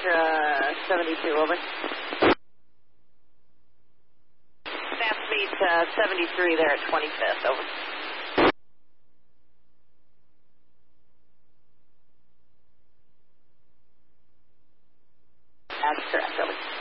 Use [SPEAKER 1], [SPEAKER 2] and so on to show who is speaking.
[SPEAKER 1] Extra 72, over. Fast meet 73 there at 25th, over. That's correct, over.